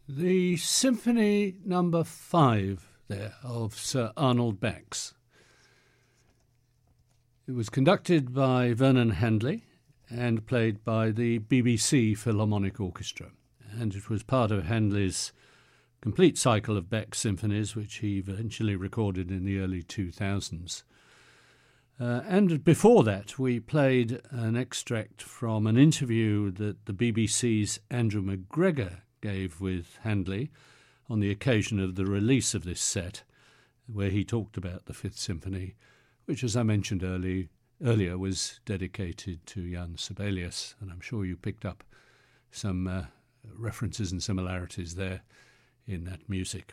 The Symphony Number 5 there of Sir Arnold Bax. It was conducted by Vernon Handley and played by the BBC Philharmonic Orchestra, and it was part of Handley's complete cycle of Bach symphonies, which he eventually recorded in the early 2000s. And before that, we played an extract from an interview that the BBC's Andrew McGregor gave with Handley on the occasion of the release of this set, where he talked about the Fifth Symphony, which, as I mentioned earlier, was dedicated to Jan Sibelius, and I'm sure you picked up some references and similarities there in that music.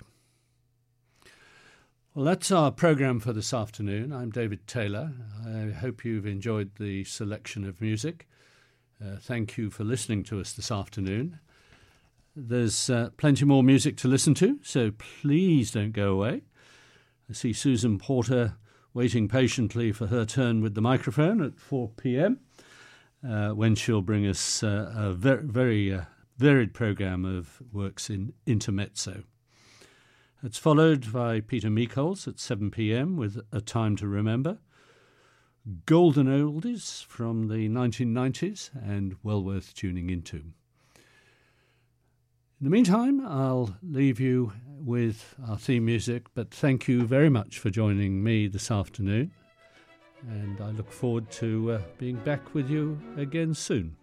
Well, that's our programme for this afternoon. I'm David Taylor. I hope you've enjoyed the selection of music. Thank you for listening to us this afternoon. There's plenty more music to listen to, so please don't go away. I see Susan Porter waiting patiently for her turn with the microphone at 4 p.m, when she'll bring us a very varied programme of works in intermezzo. It's followed by Peter Meikels at 7 p.m. with A Time to Remember, golden oldies from the 1990s and well worth tuning into. In the meantime, I'll leave you with our theme music, but thank you very much for joining me this afternoon, and I look forward to being back with you again soon.